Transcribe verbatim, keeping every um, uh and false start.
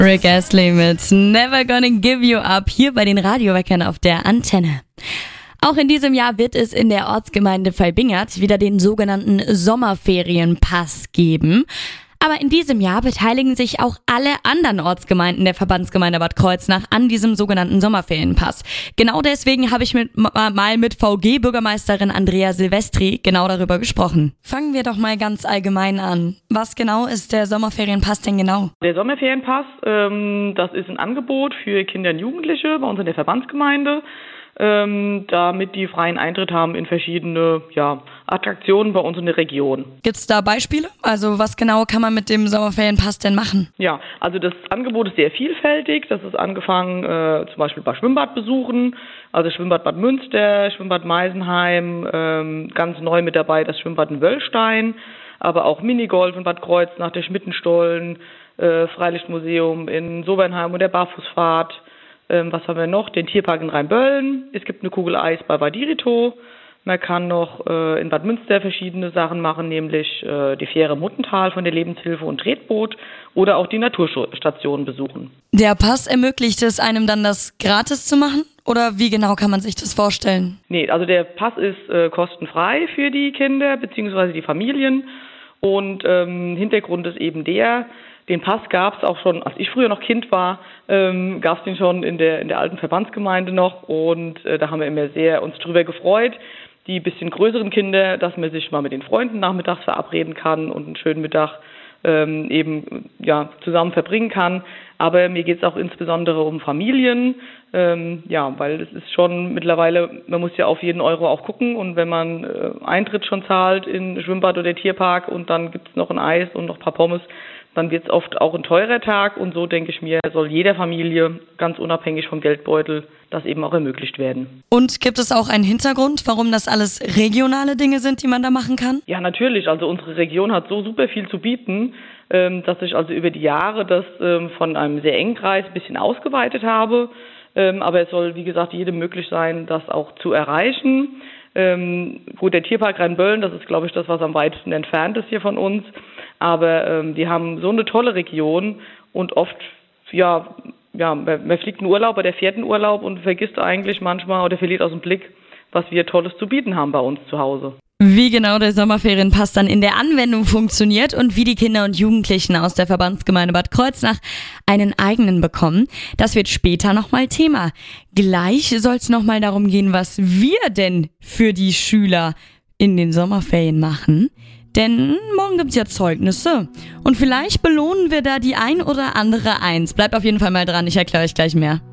Rick Astley mit Never Gonna Give You Up hier bei den Radioweckern auf der Antenne. Auch in diesem Jahr wird es in der Ortsgemeinde Vaibingert wieder den sogenannten Sommerferienpass geben. Aber in diesem Jahr beteiligen sich auch alle anderen Ortsgemeinden der Verbandsgemeinde Bad Kreuznach an diesem sogenannten Sommerferienpass. Genau deswegen habe ich mit, mal mit V G-Bürgermeisterin Andrea Silvestri genau darüber gesprochen. Fangen wir doch mal ganz allgemein an. Was genau ist der Sommerferienpass denn genau? Der Sommerferienpass, ähm, das ist ein Angebot für Kinder und Jugendliche bei uns in der Verbandsgemeinde, ähm, damit die freien Eintritt haben in verschiedene ja, Attraktionen bei uns in der Region. Gibt es da Beispiele? Also was genau kann man mit dem Sommerferienpass denn machen? Ja, also das Angebot ist sehr vielfältig. Das ist angefangen äh, zum Beispiel bei Schwimmbadbesuchen, also Schwimmbad Bad Münster, Schwimmbad Meisenheim, ähm, ganz neu mit dabei das Schwimmbad in Wöllstein, aber auch Minigolf in Bad Kreuznach, der Schmittenstollen, äh, Freilichtmuseum in Sobernheim und der Barfußfahrt. Ähm, was haben wir noch? Den Tierpark in Rheinböllen. Es gibt eine Kugel Eis bei Vadirito. Man kann noch äh, in Bad Münster verschiedene Sachen machen, nämlich äh, die Fähre Muttental von der Lebenshilfe und Tretboot oder auch die Naturstation besuchen. Der Pass ermöglicht es einem dann, das gratis zu machen? Oder wie genau kann man sich das vorstellen? Nee, also der Pass ist äh, kostenfrei für die Kinder bzw. die Familien. Und ähm, Hintergrund ist eben der, den Pass gab es auch schon, als ich früher noch Kind war, ähm, gab es den schon in der in der alten Verbandsgemeinde noch. Und äh, da haben wir immer sehr uns drüber gefreut, die bisschen größeren Kinder, dass man sich mal mit den Freunden nachmittags verabreden kann und einen schönen Mittag ähm, eben ja zusammen verbringen kann. Aber mir geht es auch insbesondere um Familien, ähm, ja, weil es ist schon mittlerweile, man muss ja auf jeden Euro auch gucken und wenn man äh, Eintritt schon zahlt in Schwimmbad oder Tierpark und dann gibt es noch ein Eis und noch ein paar Pommes, dann wird es oft auch ein teurer Tag und so denke ich mir, soll jeder Familie ganz unabhängig vom Geldbeutel das eben auch ermöglicht werden. Und gibt es auch einen Hintergrund, warum das alles regionale Dinge sind, die man da machen kann? Ja, natürlich. Also unsere Region hat so super viel zu bieten, ähm, dass ich also über die Jahre das ähm, von einem sehr engen Kreis ein bisschen ausgeweitet habe. Ähm, aber es soll, wie gesagt, jedem möglich sein, das auch zu erreichen. Ähm, gut, der Tierpark Rheinböllen, das ist, glaube ich, das, was am weitesten entfernt ist hier von uns. Aber ähm, die haben so eine tolle Region und oft, ja, ja, man fliegt in Urlaub, bei der vierten Urlaub und vergisst eigentlich manchmal oder verliert aus dem Blick, was wir Tolles zu bieten haben bei uns zu Hause. Wie genau der Sommerferienpass dann in der Anwendung funktioniert und wie die Kinder und Jugendlichen aus der Verbandsgemeinde Bad Kreuznach einen eigenen bekommen, das wird später nochmal Thema. Gleich soll es nochmal darum gehen, was wir denn für die Schüler in den Sommerferien machen. Denn morgen gibt's ja Zeugnisse und vielleicht belohnen wir da die ein oder andere Eins. Bleibt auf jeden Fall mal dran, ich erkläre euch gleich mehr.